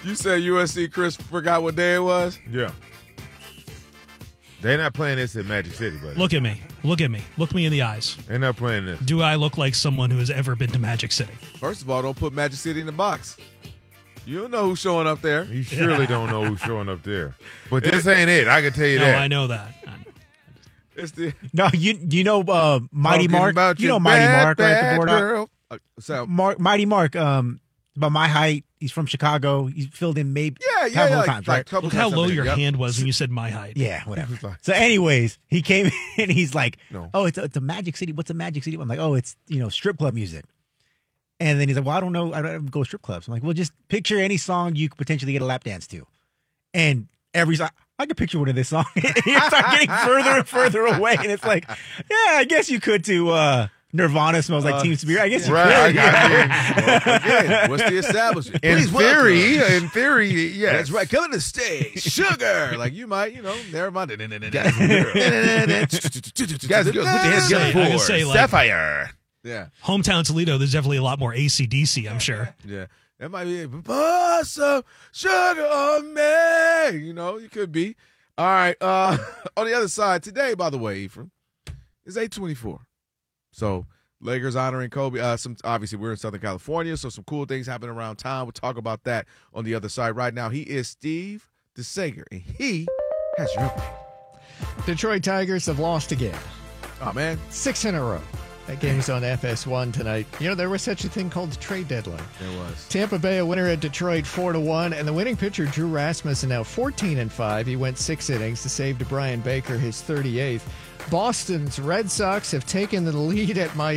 You said USC Chris forgot what day it was? Yeah. They're not playing this at Magic City, buddy. Look at me. Look at me. Look me in the eyes. They're not playing this. Do I look like someone who has ever been to Magic City? First of all, don't put Magic City in the box. You don't know who's showing up there. You surely don't know who's showing up there. But this ain't it. I can tell you that. No, I know that. It's the No, you know Mighty talking Mark. about You your know Mighty bad, Mark, right? The bad board girl. So Mighty Mark. About my height. He's from Chicago. He's filled in maybe a couple of times, right? couple Look how times low I've been your there. Yep. hand was when you said my height. Yeah, whatever. So, anyways, he came in and he's like, No. "Oh, it's a Magic City. What's a Magic City?" I'm like, "Oh, it's strip club music." And then he's like, "Well, I don't know. I don't go to strip clubs." I'm like, "Well, just picture any song you could potentially get a lap dance to." And every song, I could picture one of this song. You start getting further and further away, and it's like, yeah, I guess you could to Nirvana smells like Teen Spirit. I guess you Right. could. Again, what's the establishment? In Please welcome. theory, yes. That's right. Coming to stage, sugar. Like you might, never mind. Guys, good. Put your hands together I can for say, like- Sapphire. Yeah, Hometown Toledo, there's definitely a lot more AC/DC, I'm sure. yeah. That might be it. Put some sugar on me. You could be. All right. On the other side today, by the way, Ephraim, is 8/24. So Lakers honoring Kobe. Obviously, we're in Southern California, so some cool things happening around town. We'll talk about that on the other side. Right now, he is Steve DeSager, and he has your update. Detroit Tigers have lost again. Oh, man. 6 in a row. That game's on FS1 tonight. There was such a thing called the trade deadline. There was. Tampa Bay a winner at Detroit 4-1, and the winning pitcher Drew Rasmussen now 14-5. He went 6 innings to save to Brian Baker his 38th. Boston's Red Sox have taken the lead at Miami.